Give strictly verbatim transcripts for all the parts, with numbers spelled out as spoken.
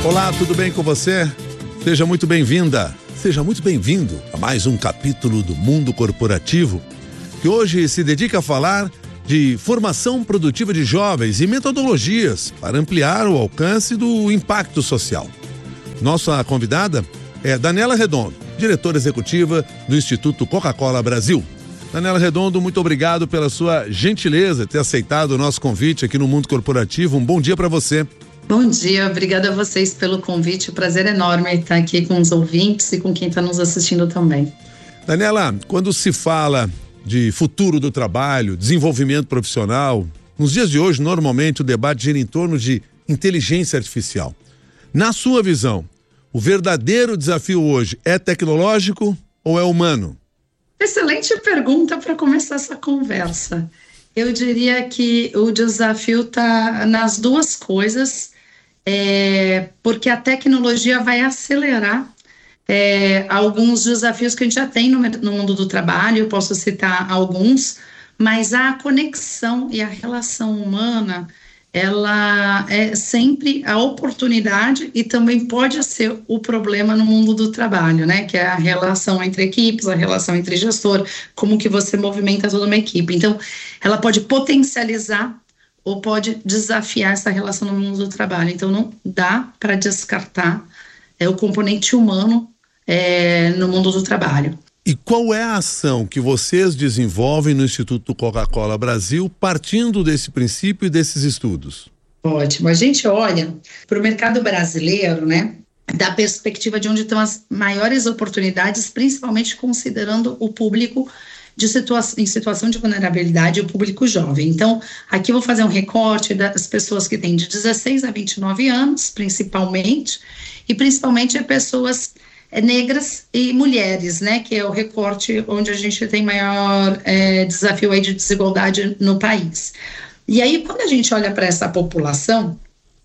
Olá, tudo bem com você? Seja muito bem-vinda, seja muito bem-vindo a mais um capítulo do Mundo Corporativo, que hoje se dedica a falar de formação produtiva de jovens e metodologias para ampliar o alcance do impacto social. Nossa convidada é Daniela Redondo, diretora executiva do Instituto Coca-Cola Brasil. Daniela Redondo, muito obrigado pela sua gentileza de ter aceitado o nosso convite aqui no Mundo Corporativo. Um bom dia para você. Bom dia, obrigada a vocês pelo convite, prazer enorme estar aqui com os ouvintes e com quem está nos assistindo também. Daniela, quando se fala de futuro do trabalho, desenvolvimento profissional, nos dias de hoje, normalmente o debate gira em torno de inteligência artificial. Na sua visão, o verdadeiro desafio hoje é tecnológico ou é humano? Excelente pergunta para começar essa conversa. Eu diria que o desafio está nas duas coisas, é, porque a tecnologia vai acelerar é, alguns desafios que a gente já tem no, no mundo do trabalho. Eu posso citar alguns, mas a conexão e a relação humana, ela é sempre a oportunidade e também pode ser o problema no mundo do trabalho, né? Que é a relação entre equipes, a relação entre gestor, como que você movimenta toda uma equipe. Então, ela pode potencializar ou pode desafiar essa relação no mundo do trabalho. Então, não dá para descartar é, o componente humano é, no mundo do trabalho. E qual é a ação que vocês desenvolvem no Instituto Coca-Cola Brasil partindo desse princípio e desses estudos? Ótimo. A gente olha para o mercado brasileiro, né, da perspectiva de onde estão as maiores oportunidades, principalmente considerando o público de situa- em situação de vulnerabilidade, o público jovem. Então, aqui eu vou fazer um recorte das pessoas que têm de dezesseis a vinte e nove anos, principalmente, e principalmente é pessoas negras e mulheres, né, que é o recorte onde a gente tem maior é, desafio aí de desigualdade no país. E aí, quando a gente olha para essa população,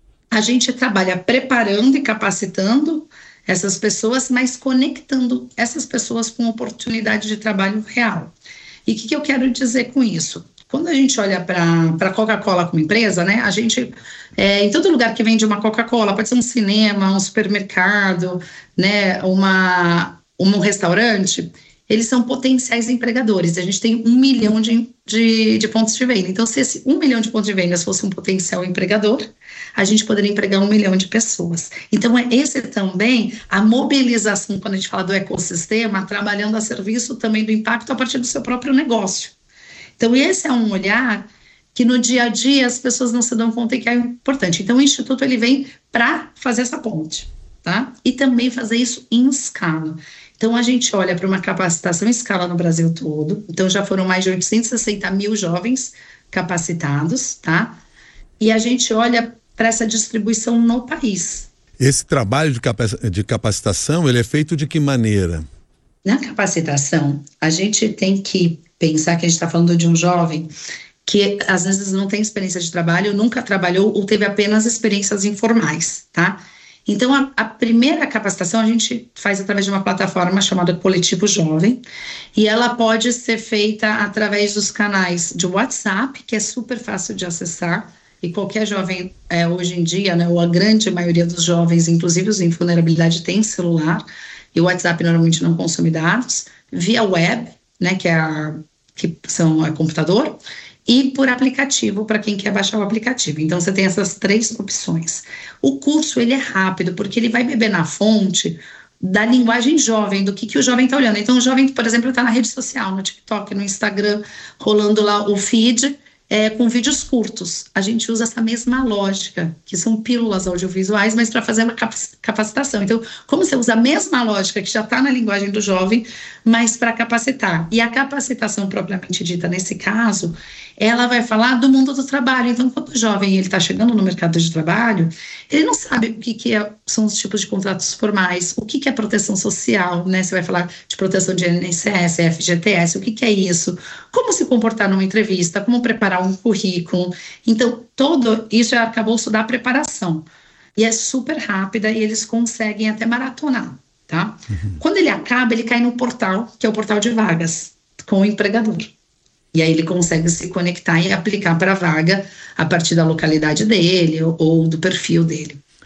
a gente trabalha preparando e capacitando essas pessoas, mas conectando essas pessoas com oportunidade de trabalho real. E o que, que eu quero dizer com isso? Quando a gente olha para a Coca-Cola como empresa, né, a gente, é, em todo lugar que vende uma Coca-Cola, pode ser um cinema, um supermercado, né, uma, um restaurante, eles são potenciais empregadores. A gente tem um milhão de, de, de pontos de venda. Então, se esse um milhão de pontos de vendas fosse um potencial empregador, a gente poderia empregar um milhão de pessoas. Então, é esse também a mobilização, quando a gente fala do ecossistema, trabalhando a serviço também do impacto a partir do seu próprio negócio. Então, esse é um olhar que no dia a dia as pessoas não se dão conta que é importante. Então, o Instituto ele vem para fazer essa ponte, tá? E também fazer isso em escala. Então, a gente olha para uma capacitação em escala no Brasil todo. Então, já foram mais de oitocentos e sessenta mil jovens capacitados, tá? E a gente olha para essa distribuição no país. Esse trabalho de, capac- de capacitação, ele é feito de que maneira? Na capacitação, a gente tem que pensar que a gente está falando de um jovem que às vezes não tem experiência de trabalho, nunca trabalhou ou teve apenas experiências informais, tá? Então, a, a primeira capacitação a gente faz através de uma plataforma chamada Coletivo Jovem, e ela pode ser feita através dos canais de WhatsApp, que é super fácil de acessar, e qualquer jovem é, hoje em dia, né, ou a grande maioria dos jovens, inclusive os em vulnerabilidade, tem celular, e o WhatsApp normalmente não consome dados, via web, né, que, é a, que são a computador, e por aplicativo, para quem quer baixar o aplicativo. Então, você tem essas três opções. O curso, ele é rápido, porque ele vai beber na fonte da linguagem jovem, do que, que o jovem está olhando. Então, o jovem, por exemplo, está na rede social, no TikTok, no Instagram, rolando lá o feed, É, com vídeos curtos. A gente usa essa mesma lógica, que são pílulas audiovisuais, mas para fazer uma capacitação. Então, como você usa a mesma lógica que já está na linguagem do jovem, mas para capacitar. E a capacitação propriamente dita, nesse caso, ela vai falar do mundo do trabalho. Então, quando o jovem está chegando no mercado de trabalho, ele não sabe o que, que é, são os tipos de contratos formais, o que, que é proteção social, né? Você vai falar de proteção de I N S S, F G T S, o que, que é isso? Como se comportar numa entrevista, como preparar um currículo. Então, todo isso é arcabouço da preparação. E é super rápida e eles conseguem até maratonar, tá? Uhum. Quando ele acaba, ele cai no portal, que é o portal de vagas, com o empregador. E aí ele consegue se conectar e aplicar para a vaga a partir da localidade dele ou, ou do perfil dele.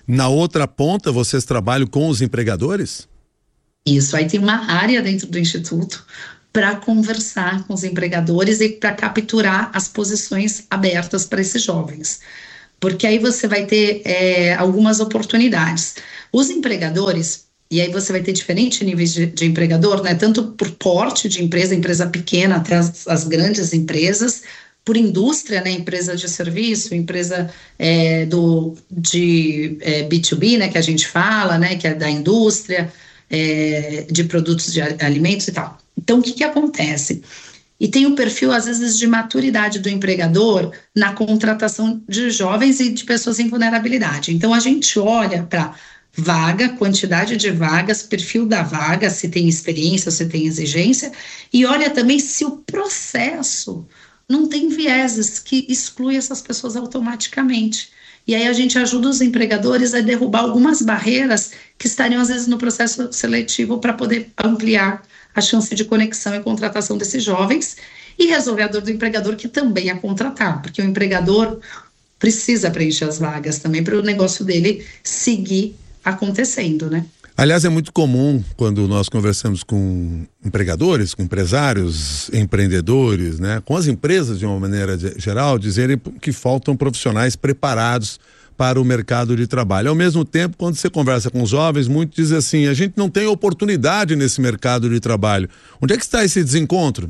Na outra ponta, vocês trabalham com os empregadores? Isso, aí tem uma área dentro do Instituto para conversar com os empregadores e para capturar as posições abertas para esses jovens. Porque aí você vai ter é, algumas oportunidades. Os empregadores, e aí você vai ter diferentes níveis de, de empregador, né? Tanto por porte de empresa, empresa pequena até as, as grandes empresas, por indústria, né? Empresa de serviço, empresa é, do, de é, B dois B, né? Que a gente fala, né? Que é da indústria, é, de produtos de alimentos e tal. Então, o que que acontece? E tem o perfil, às vezes, de maturidade do empregador na contratação de jovens e de pessoas em vulnerabilidade. Então, a gente olha para vaga, quantidade de vagas, perfil da vaga, se tem experiência, se tem exigência, e olha também se o processo não tem vieses que exclui essas pessoas automaticamente. E aí a gente ajuda os empregadores a derrubar algumas barreiras que estariam, às vezes, no processo seletivo para poder ampliar a chance de conexão e contratação desses jovens, e resolver a dor do empregador, que também é contratar, porque o empregador precisa preencher as vagas também para o negócio dele seguir acontecendo, né? Aliás, é muito comum quando nós conversamos com empregadores, com empresários, empreendedores, né, com as empresas de uma maneira geral, dizerem que faltam profissionais preparados para o mercado de trabalho. Ao mesmo tempo, quando você conversa com os jovens, muitos dizem assim, a gente não tem oportunidade nesse mercado de trabalho. Onde é que está esse desencontro?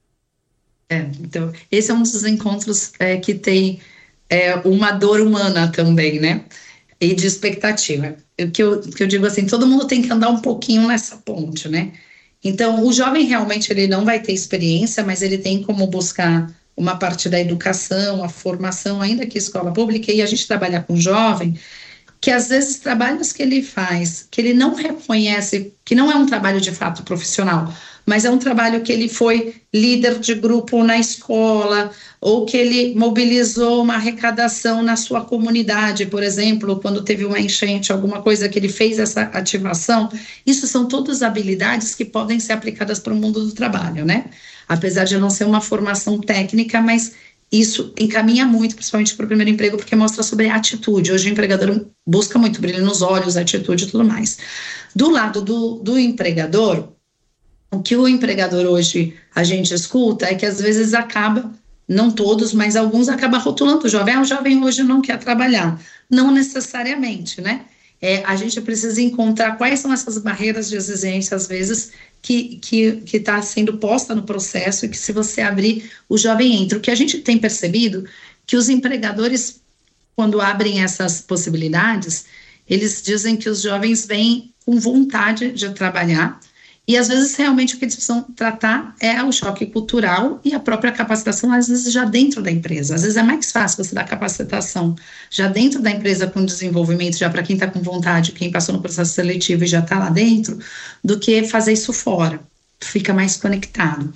É, então, esse é um dos desencontros é, que tem é, uma dor humana também, né? E de expectativa. O que eu, que eu digo assim, todo mundo tem que andar um pouquinho nessa ponte, né? Então, o jovem realmente ele não vai ter experiência, mas ele tem como buscar uma parte da educação, a formação, ainda que escola pública, e a gente trabalha com jovem, que às vezes trabalhos que ele faz, que ele não reconhece, que não é um trabalho de fato profissional, mas é um trabalho que ele foi líder de grupo na escola, ou que ele mobilizou uma arrecadação na sua comunidade, por exemplo, quando teve uma enchente, alguma coisa que ele fez essa ativação. Isso são todas habilidades que podem ser aplicadas para o mundo do trabalho, né? Apesar de não ser uma formação técnica, mas isso encaminha muito, principalmente para o primeiro emprego, porque mostra sobre a atitude. Hoje o empregador busca muito brilho nos olhos, atitude e tudo mais. Do lado do, do empregador, o que o empregador hoje a gente escuta é que às vezes acaba, não todos, mas alguns acabam rotulando o jovem. Ah, o jovem hoje não quer trabalhar. Não necessariamente, né? É, a gente precisa encontrar quais são essas barreiras de exigência, às vezes, que que que está sendo posta no processo e que, se você abrir, o jovem entra. O que a gente tem percebido que os empregadores, quando abrem essas possibilidades, eles dizem que os jovens vêm com vontade de trabalhar, e às vezes realmente o que eles precisam tratar é o choque cultural e a própria capacitação, às vezes já dentro da empresa. Às vezes é mais fácil você dar capacitação já dentro da empresa, com desenvolvimento, já para quem está com vontade, quem passou no processo seletivo e já está lá dentro, do que fazer isso fora. Fica mais conectado.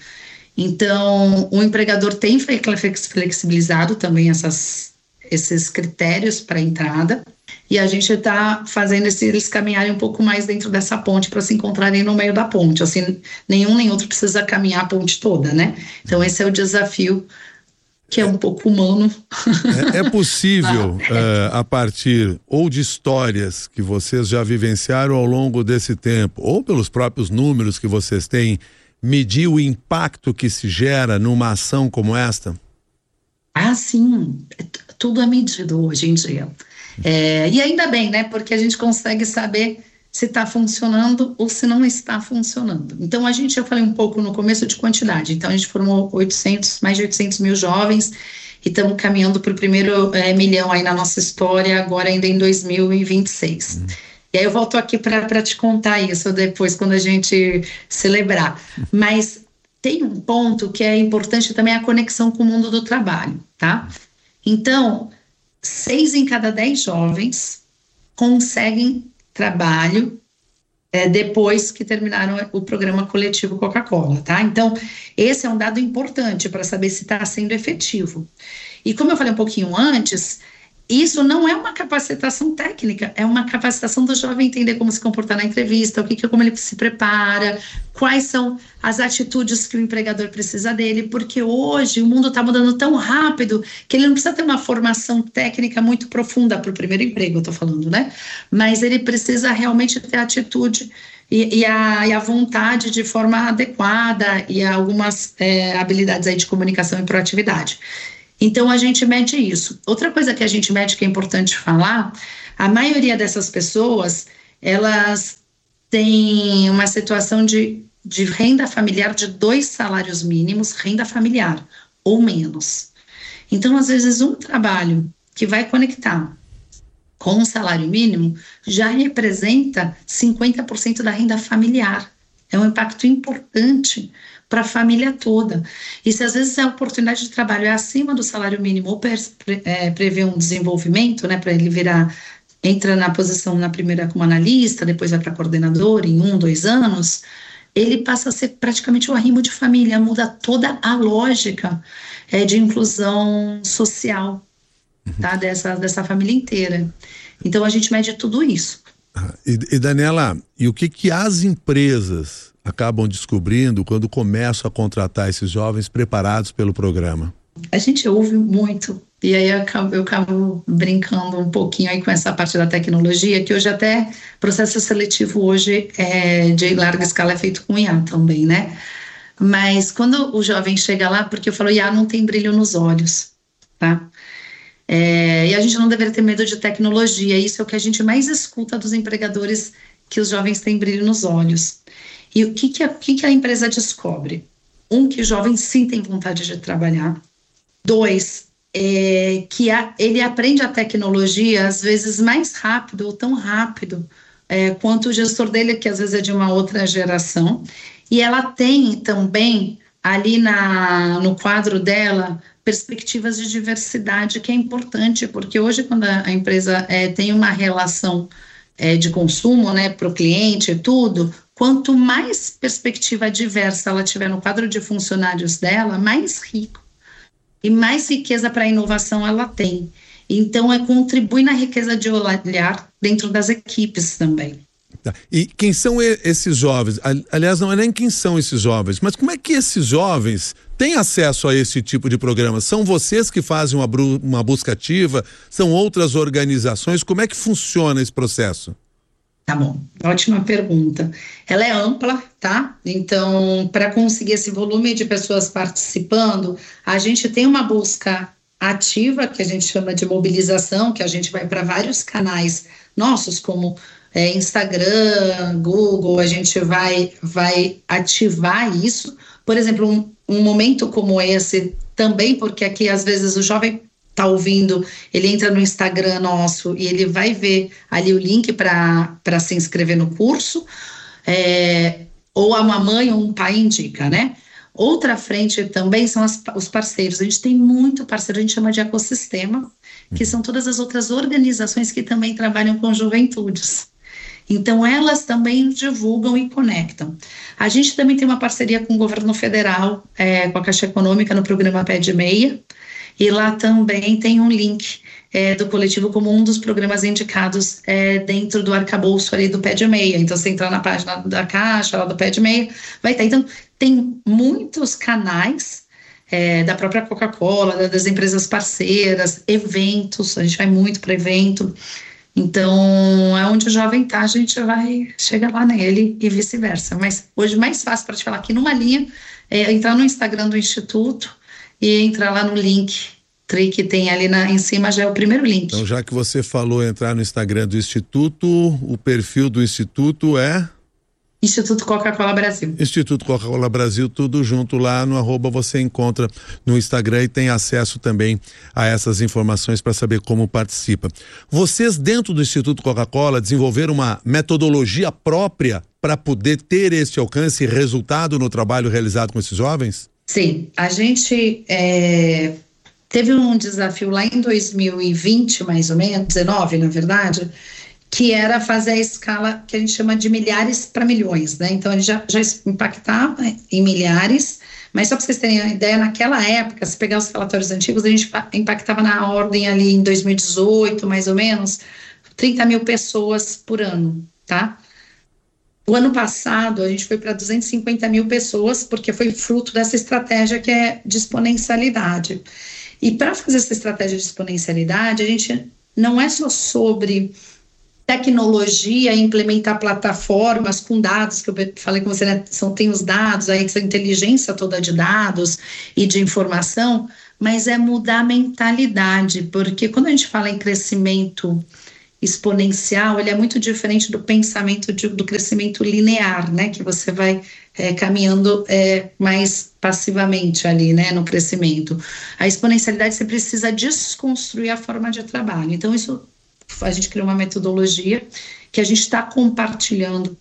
Então, o empregador tem flexibilizado também essas, esses critérios para entrada, e a gente está fazendo esse, eles caminharem um pouco mais dentro dessa ponte para se encontrarem no meio da ponte. Assim, nenhum nem outro precisa caminhar a ponte toda, né? Então, esse é o desafio, que é um pouco humano. É, é possível, ah, é. Uh, a partir ou de histórias que vocês já vivenciaram ao longo desse tempo, ou pelos próprios números que vocês têm, medir o impacto que se gera numa ação como esta? Ah, sim. Tudo é medido hoje em dia. É, e ainda bem, né? Porque a gente consegue saber se está funcionando ou se não está funcionando. Então, a gente, eu falei um pouco no começo de quantidade. Então, a gente formou oitocentos, mais de oitocentos mil jovens, e estamos caminhando para o primeiro é, milhão aí na nossa história, agora ainda em dois mil e vinte e seis. Hum. E aí eu volto aqui para te contar isso depois, quando a gente celebrar. Mas tem um ponto que é importante também, a conexão com o mundo do trabalho, tá? Então, seis em cada dez jovens conseguem trabalho é, depois que terminaram o programa coletivo Coca-Cola, tá? Então, esse é um dado importante para saber se está sendo efetivo. E como eu falei um pouquinho antes, Isso não é uma capacitação técnica, é uma capacitação do jovem entender como se comportar na entrevista, o que, que como ele se prepara, quais são as atitudes que o empregador precisa dele, porque hoje o mundo está mudando tão rápido que ele não precisa ter uma formação técnica muito profunda para o primeiro emprego, eu estou falando, né? Mas ele precisa realmente ter atitude e, e, a, e a vontade de forma adequada e algumas é, habilidades aí de comunicação e proatividade. Então, a gente mede isso. Outra coisa que a gente mede que é importante falar, a maioria dessas pessoas, elas têm uma situação de, de renda familiar de dois salários mínimos, renda familiar, ou menos. Então, às vezes, um trabalho que vai conectar com um salário mínimo já representa cinquenta por cento da renda familiar. É um impacto importante para a família toda. E se às vezes a oportunidade de trabalho é acima do salário mínimo ou pre, é, prevê um desenvolvimento, né, para ele virar, entra na posição na primeira como analista, depois vai para coordenador em um, dois anos, ele passa a ser praticamente um arrimo de família, muda toda a lógica é, de inclusão social, tá, dessa, dessa família inteira. Então a gente mede tudo isso. E, e Daniela, e o que que as empresas acabam descobrindo quando começam a contratar esses jovens preparados pelo programa? A gente ouve muito, e aí eu acabo, eu acabo brincando um pouquinho aí com essa parte da tecnologia, que hoje até processo seletivo hoje é, de larga escala é feito com I A também, né? Mas quando o jovem chega lá, porque eu falo, I A não tem brilho nos olhos, tá? É, e a gente não deveria ter medo de tecnologia, isso é o que a gente mais escuta dos empregadores, que os jovens têm brilho nos olhos. E o que, que, a, o que, que a empresa descobre? Um, que o jovem sim tem vontade de trabalhar. Dois, é, que a, ele aprende a tecnologia às vezes mais rápido ou tão rápido é, quanto o gestor dele, que às vezes é de uma outra geração. E ela tem também ali na, no quadro dela perspectivas de diversidade, que é importante, porque hoje quando a, a empresa é, tem uma relação é, de consumo, né, para o cliente e tudo, quanto mais perspectiva diversa ela tiver no quadro de funcionários dela, mais rico e mais riqueza para a inovação ela tem. Então, é contribui na riqueza de olhar dentro das equipes também. Tá. E quem são esses jovens? Aliás, não é nem quem são esses jovens, mas como é que esses jovens têm acesso a esse tipo de programa? São vocês que fazem uma, uma busca ativa? São outras organizações? Como é que funciona esse processo? Tá bom, ótima pergunta. Ela é ampla, tá? Então, para conseguir esse volume de pessoas participando, a gente tem uma busca ativa, que a gente chama de mobilização, que a gente vai para vários canais nossos, como é, Instagram, Google, a gente vai, vai ativar isso. Por exemplo, um, um momento como esse, também porque aqui às vezes o jovem está ouvindo, ele entra no Instagram nosso e ele vai ver ali o link para se inscrever no curso, é, ou a mamãe ou um pai indica, né? Outra frente também são as, os parceiros. A gente tem muito parceiro, a gente chama de ecossistema, que são todas as outras organizações que também trabalham com juventudes. Então, elas também divulgam e conectam. A gente também tem uma parceria com o governo federal, é, com a Caixa Econômica, no programa Pé de Meia, e lá também tem um link é, do coletivo como um dos programas indicados é, dentro do arcabouço ali do Pé de Meia. Então, você entrar na página da Caixa, lá do Pé de Meia, vai estar. Então, tem muitos canais é, da própria Coca-Cola, das empresas parceiras, eventos, a gente vai muito para evento. Então, é onde o jovem está, a gente vai chegar lá nele e vice-versa. Mas hoje, mais fácil para te falar aqui numa linha, é entrar no Instagram do Instituto e entrar lá no link que tem ali na, em cima, já é o primeiro link. Então, já que você falou entrar no Instagram do Instituto, o perfil do Instituto é? Instituto Coca-Cola Brasil. Instituto Coca-Cola Brasil, tudo junto lá no arroba, você encontra no Instagram e tem acesso também a essas informações para saber como participa. Vocês dentro do Instituto Coca-Cola desenvolveram uma metodologia própria para poder ter esse alcance e resultado no trabalho realizado com esses jovens? Sim, a gente é, teve um desafio lá em dois mil e vinte, mais ou menos, dezenove na verdade, que era fazer a escala que a gente chama de milhares para milhões, né? Então, ele já, já impactava em milhares, Mas só para vocês terem uma ideia, naquela época, se pegar os relatórios antigos, a gente impactava na ordem ali em dois mil e dezoito, mais ou menos, trinta mil pessoas por ano, tá? O ano passado, a gente foi para duzentos e cinquenta mil pessoas, porque foi fruto dessa estratégia que é de exponencialidade. E para fazer essa estratégia de exponencialidade, a gente não é só sobre tecnologia, implementar plataformas com dados, que eu falei com você, né, são, tem os dados, aí essa inteligência toda de dados e de informação, mas é mudar a mentalidade, porque quando a gente fala em crescimento exponencial, ele é muito diferente do pensamento de, do crescimento linear, né, que você vai é, caminhando é, mais passivamente ali, né, no crescimento. A exponencialidade, você precisa desconstruir a forma de trabalho, então isso a gente criou uma metodologia que a gente está compartilhando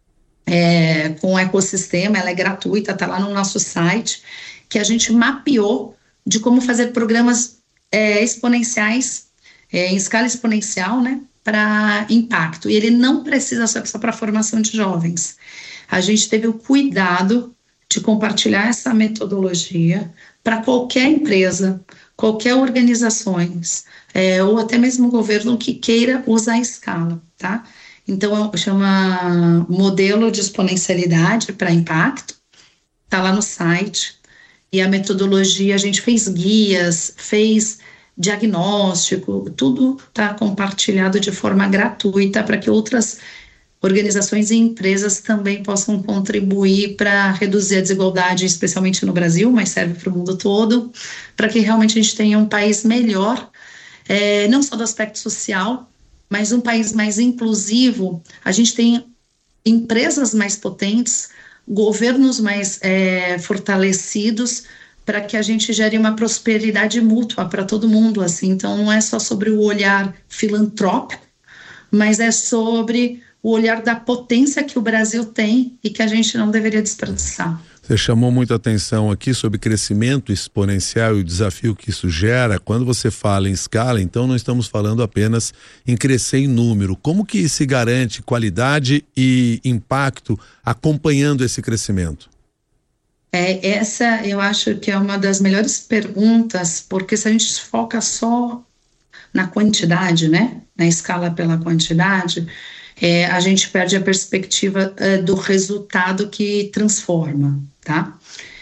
é, com o ecossistema, ela é gratuita, está lá no nosso site, que a gente mapeou de como fazer programas é, exponenciais, é, em escala exponencial, né, para impacto. E ele não precisa ser só para formação de jovens. A gente teve o cuidado de compartilhar essa metodologia para qualquer empresa, qualquer organizações, é, ou até mesmo o governo que queira usar a escala, tá? Então, chama modelo de exponencialidade para impacto, tá lá no site, e a metodologia, a gente fez guias, fez diagnóstico, tudo está compartilhado de forma gratuita para que outras organizações e empresas também possam contribuir para reduzir a desigualdade, especialmente no Brasil, mas serve para o mundo todo, para que realmente a gente tenha um país melhor, é, não só do aspecto social, mas um país mais inclusivo. A gente tem empresas mais potentes, governos mais é, fortalecidos, para que a gente gere uma prosperidade mútua para todo mundo, assim. Então não é só sobre o olhar filantrópico, mas é sobre o olhar da potência que o Brasil tem e que a gente não deveria desperdiçar. Você chamou muita atenção aqui sobre crescimento exponencial e o desafio que isso gera. Quando você fala em escala, então não estamos falando apenas em crescer em número. Como que se garante qualidade e impacto acompanhando esse crescimento? É, essa eu acho que é uma das melhores perguntas, porque se a gente foca só na quantidade, né, na escala pela quantidade, é, a gente perde a perspectiva é, do resultado que transforma, tá?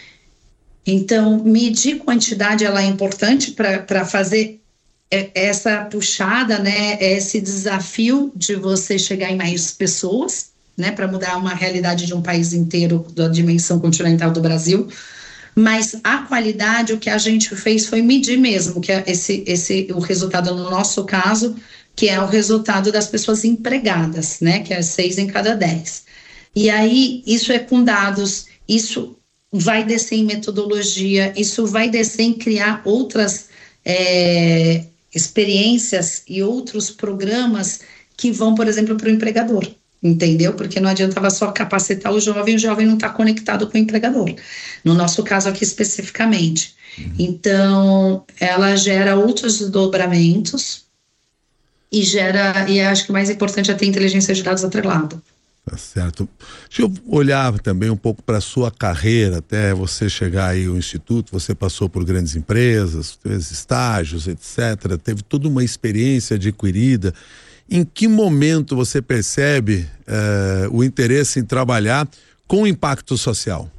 Então, medir quantidade, ela é importante para fazer essa puxada, né, esse desafio de você chegar em mais pessoas, né, para mudar uma realidade de um país inteiro, da dimensão continental do Brasil. Mas a qualidade, o que a gente fez foi medir mesmo, que é esse, esse, o resultado no nosso caso, que é o resultado das pessoas empregadas, né, que é seis em cada dez. E aí, isso é com dados, isso vai descer em metodologia, isso vai descer em criar outras é, experiências e outros programas que vão, por exemplo, para o empregador. Entendeu? Porque não adiantava só capacitar o jovem, o jovem não está conectado com o empregador. No nosso caso aqui especificamente. Uhum. Então, ela gera outros desdobramentos e gera, e acho que o mais importante é ter inteligência de dados atrelada. Tá certo. Deixa eu olhar também um pouco para a sua carreira, até você chegar aí ao Instituto, você passou por grandes empresas, fez estágios, etcétera. Teve toda uma experiência adquirida. Em que momento você percebe uh, o interesse em trabalhar com impacto social?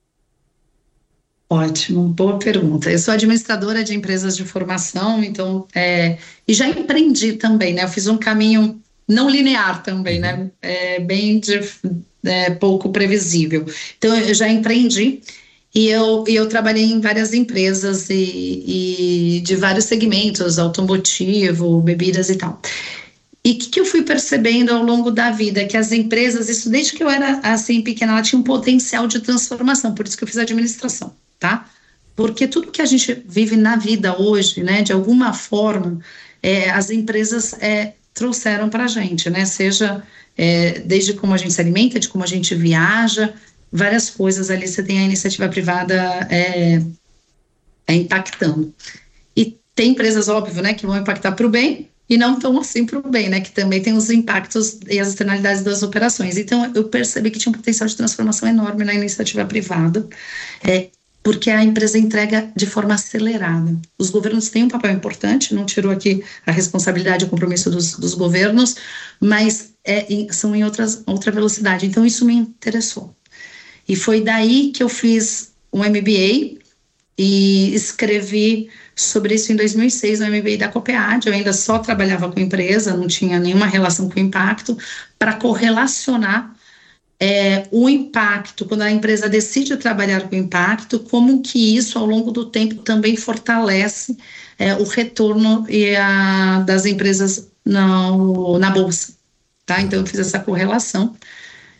Ótimo, boa pergunta. Eu sou administradora de empresas de formação, então, é, e já empreendi também, né? Eu fiz um caminho não linear também, uhum. né? É, bem de, é, pouco previsível. Então, eu já empreendi e eu, e eu trabalhei em várias empresas e, e de vários segmentos, automotivo, bebidas e tal. E o que, que eu fui percebendo ao longo da vida? Que as empresas, isso desde que eu era assim pequena, ela tinha um potencial de transformação, por isso que eu fiz administração, tá? Porque tudo que a gente vive na vida hoje, né, de alguma forma, é, as empresas é, trouxeram para a gente, né? Seja é, desde como a gente se alimenta, de como a gente viaja, várias coisas ali, você tem a iniciativa privada é, é impactando. E tem empresas, óbvio, né, que vão impactar para o bem, e não tão assim para o bem, né, que também tem os impactos e as externalidades das operações. Então, eu percebi que tinha um potencial de transformação enorme na iniciativa privada. É, porque a empresa entrega de forma acelerada. Os governos têm um papel importante, não tirou aqui a responsabilidade e o compromisso dos, dos governos, mas é, são em outras, outra velocidade. Então, isso me interessou. E foi daí que eu fiz um M B A e escrevi sobre isso em dois mil e seis, no M B A da Copead. Eu ainda só trabalhava com empresa, não tinha nenhuma relação com impacto, para correlacionar É, o impacto, quando a empresa decide trabalhar com impacto, como que isso ao longo do tempo também fortalece é, o retorno e a, das empresas na, na bolsa, tá? Então eu fiz essa correlação